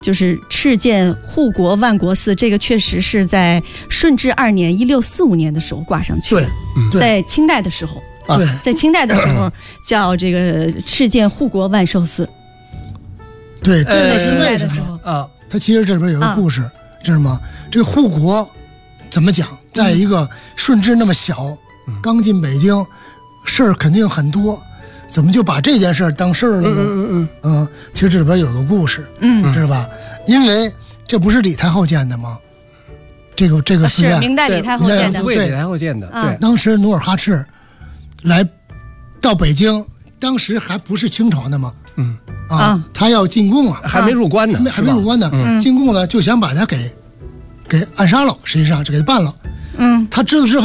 就是敕建护国万国寺，这个确实是在顺治2年1645年的时候挂上去的。 对， 在清代的时候， 对， 在清代的时候叫这个敕建护国万寿寺。 对， 在清代的时候啊， 它其实这里边有个故事，知道吗？这个护国怎么讲？在一个顺治那么小，刚进北京，事儿肯定很多，怎么就把这件事儿当事儿了呢？其实这里边有个故事，知道吧？因为这不是李太后建的吗？这个寺院是明代李太后建的， 对，李太后建的。对， 当时努尔哈赤来到北京，当时还不是清朝的吗？他要进贡啊， 还没入关呢， 还没入关呢。进贡呢，就想把他给暗杀了，实际上就给他办了。他知道之后。